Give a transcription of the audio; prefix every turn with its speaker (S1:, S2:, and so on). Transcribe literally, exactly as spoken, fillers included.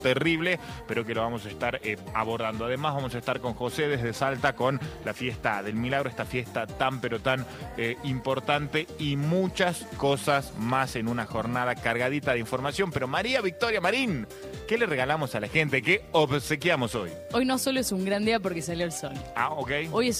S1: terrible, pero que lo vamos a estar eh, abordando. Además vamos a estar con José desde Salta con la fiesta del Milagro, esta fiesta tan pero tan eh, importante y muchas cosas más en una jornada cargadita de información. Pero María Victoria Marín, ¿qué le regalamos a la gente? ¿Qué obsequiamos hoy?
S2: Hoy no solo es un gran día porque salió el sol.
S1: Ah, ok.
S2: Hoy es